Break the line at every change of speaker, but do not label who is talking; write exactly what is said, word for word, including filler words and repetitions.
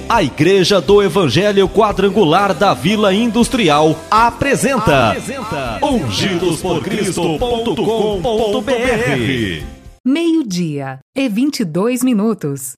A Igreja do Evangelho Quadrangular da Vila Industrial apresenta, apresenta ungidos por cristo ponto com ponto br.
Meio-dia e vinte e dois minutos.